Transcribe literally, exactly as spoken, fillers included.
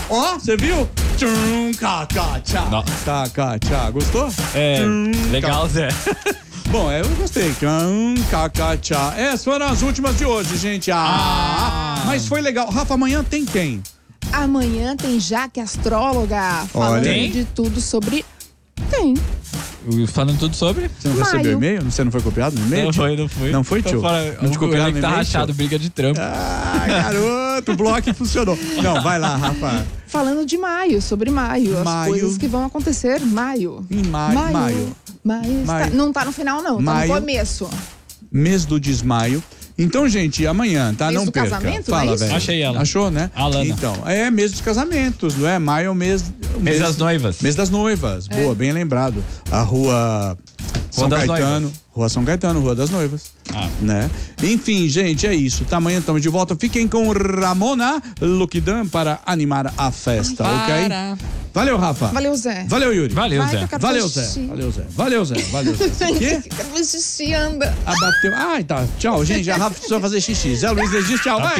Ó, você viu? Tchum, cá, tchá. Tá, cá, tchá. Gostou? É, Tchum, legal, cá. Zé. Bom, eu gostei. Tchum, cá, cá, tchá. Essas foram as últimas de hoje, gente. Ah, Ah. mas foi legal. Rafa, amanhã tem quem? Amanhã tem Jaque Astróloga falando Olha. de tudo sobre... Tem. Falando tudo sobre? Você não Maio. recebeu e-mail? Você não foi copiado no e-mail? Não tio? foi, não fui. Não foi, tio? Não te copiaram no tá e-mail, rachado, tio? briga de trampo. Ah, garoto, o bloco funcionou. Não, vai lá, Rafa. Falando de maio, sobre maio. As Maio. coisas que vão acontecer maio. Em maio. Maio. Maio. Maio está- Maio. Não tá no final, não. Maio. Tá no começo. Mês do desmaio. Então, gente, amanhã, tá? Mês não do perca. casamento, não é Fala, isso? velho. Achei ela. Achou, né? A Lana. Então, é mês dos casamentos, não é? Maio é o mês... o Mês das noivas. Mês das noivas. Boa, bem lembrado. A rua São das Caetano. Noivas. Rua São Caetano, Rua das Noivas. Ah. Né? Enfim, gente, é isso. Tá, amanhã estamos de volta. Fiquem com Ramona Luquidan para animar a festa, ok? Valeu, Rafa. Valeu, Zé. Valeu, Yuri. Valeu, Vai, Zé. que eu quero Valeu, fazer Zé. xixi. Valeu, Zé. Valeu, Zé. Valeu, Zé. O quê? Quero fazer xixi, anda. Abateu. Ai, tá. Tchau, gente. A Rafa precisa fazer xixi. Zé Luiz Regis, tchau. Vai.